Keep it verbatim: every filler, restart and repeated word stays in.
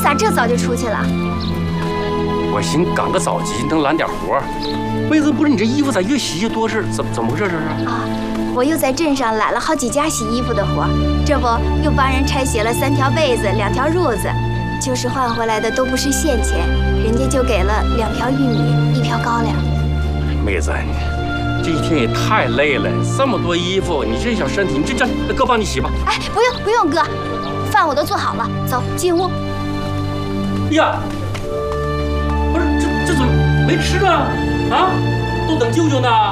咋这早就出去了？ 我寻赶个早集能揽点活。妹子，不是你这衣服咋越洗越多事？怎怎么回事这是？ 啊，我又在镇上揽了好几家洗衣服的活，这不又帮人拆卸了三条被子、两条褥子，就是换回来的都不是现钱，人家就给了两瓢玉米、一瓢高粱。 妹子，你这一天也太累了，这么多衣服，你这小身体，你这这哥帮你洗吧。 哎，不用不用，哥，饭我都做好了，走进屋。 呀，不是这这怎么没吃呢？啊，都等舅舅呢。